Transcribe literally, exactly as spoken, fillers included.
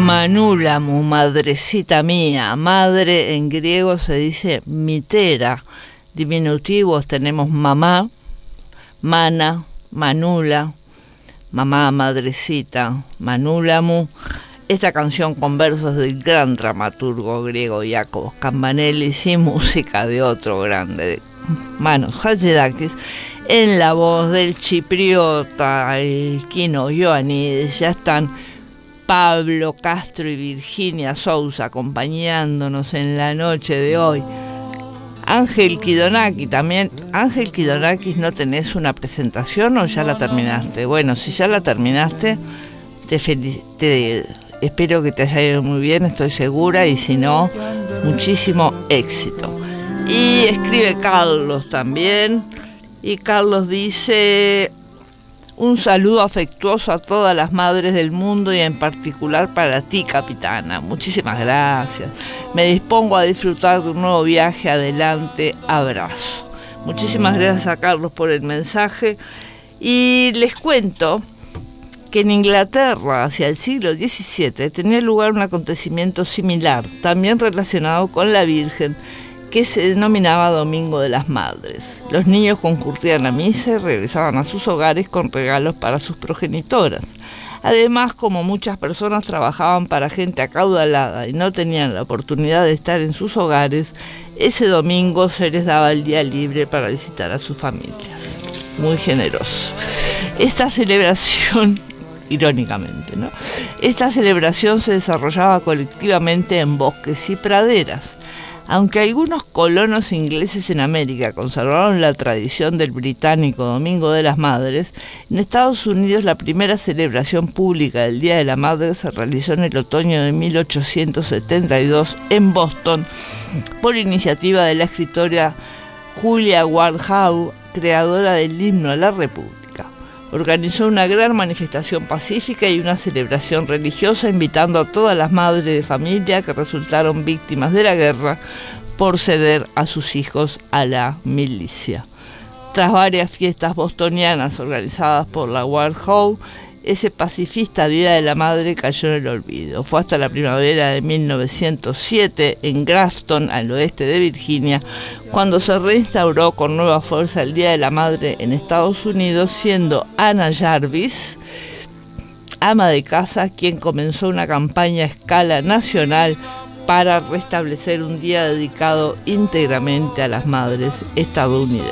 Manulamu, madrecita mía. Madre en griego se dice mitera. Diminutivos tenemos mamá, mana, manula, mamá, madrecita, Manulamu. Esta canción con versos del gran dramaturgo griego Iácovos Kambanelis y música de otro grande, Manos Hadzidakis, en la voz del chipriota Elkino Ioannidis. Ya están Pablo Castro y Virginia Sousa acompañándonos en la noche de hoy. Ángel Kidonaki también. Ángel Kidonakis, ¿no tenés una presentación o ya la terminaste? Bueno, si ya la terminaste, te, felic- te espero que te haya ido muy bien, estoy segura, y si no, muchísimo éxito. Y escribe Carlos también, y Carlos dice: un saludo afectuoso a todas las madres del mundo y en particular para ti, capitana. Muchísimas gracias. Me dispongo a disfrutar de un nuevo viaje. Adelante, abrazo. Muchísimas gracias a Carlos por el mensaje. Y les cuento que en Inglaterra, hacia el siglo diecisiete, tenía lugar un acontecimiento similar, también relacionado con la Virgen, que se denominaba Domingo de las Madres. Los niños concurrían a misa y regresaban a sus hogares con regalos para sus progenitoras. Además, como muchas personas trabajaban para gente acaudalada y no tenían la oportunidad de estar en sus hogares, ese domingo se les daba el día libre para visitar a sus familias. Muy generoso. Esta celebración, irónicamente, ¿no? Esta celebración se desarrollaba colectivamente en bosques y praderas. Aunque algunos colonos ingleses en América conservaron la tradición del británico Domingo de las Madres, en Estados Unidos la primera celebración pública del Día de la Madre se realizó en el otoño de mil ochocientos setenta y dos en Boston por iniciativa de la escritora Julia Ward Howe, creadora del himno a la República. Organizó una gran manifestación pacífica y una celebración religiosa invitando a todas las madres de familia que resultaron víctimas de la guerra por ceder a sus hijos a la milicia. Tras varias fiestas bostonianas organizadas por la Ward Howe, ese pacifista Día de la Madre cayó en el olvido. Fue hasta la primavera de mil novecientos siete en Grafton, al oeste de Virginia, cuando se reinstauró con nueva fuerza el Día de la Madre en Estados Unidos, siendo Anna Jarvis, ama de casa, quien comenzó una campaña a escala nacional para restablecer un día dedicado íntegramente a las madres estadounidenses.